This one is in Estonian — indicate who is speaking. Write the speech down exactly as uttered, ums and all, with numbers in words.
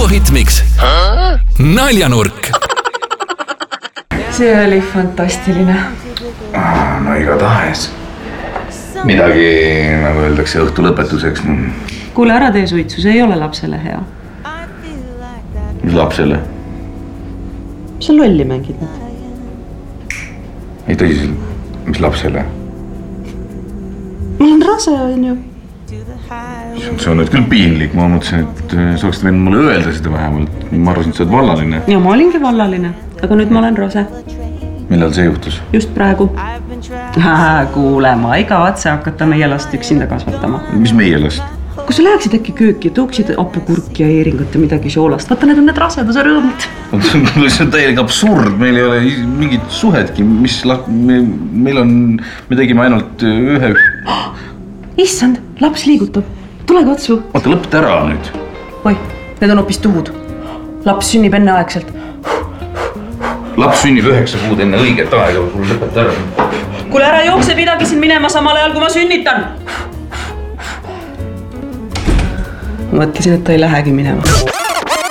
Speaker 1: Hitmix. Naljanurk.
Speaker 2: See oli fantastiline.
Speaker 3: No iga tahes. Midagi, nagu öeldakse, õhtu lõpetuseks.
Speaker 2: Kuule, ära tee suitsu, see ei ole lapsele hea.
Speaker 3: Mis lapsele?
Speaker 2: Mis sa lolli mängid nüüd?
Speaker 3: Ei tõsiselt, mis lapsele?
Speaker 2: Ma olen rase, on ju.
Speaker 3: See on nüüd küll piinlik, ma mõtlesin, et sa oleksid võinud mulle öelda seda vähemalt. Ma arvasin, et sa oled vallaline.
Speaker 2: Ja ma olingi vallaline, aga nüüd ma olen rase.
Speaker 3: Millal see juhtus?
Speaker 2: Just praegu. Kuule, ma ei kavatse hakata meie last üksinda kasvatama.
Speaker 3: Mis meie last?
Speaker 2: Kui sa läheksid äkki kööki ja tooksid apukurki ja eeringut ja midagi soolast, vaata, need on need raseduse rõõmud.
Speaker 3: See on täielik absurd, meil ei ole mingit suhetki, mis la... meil on, me tegime ainult ühe...
Speaker 2: Issand, laps liigutab. Tule katsu.
Speaker 3: Oota, lõpeta ära nüüd.
Speaker 2: Oi, need on hoopis tuhud. Laps sünnib enne aegselt.
Speaker 3: Laps sünnib üheksa kuud enne õiget aega, kui lõpeta ära.
Speaker 2: Kuule, ära jookse midagi siin minema samal ajal, kui ma sünnitan. Mõtlesin, et ta ei lähegi minema.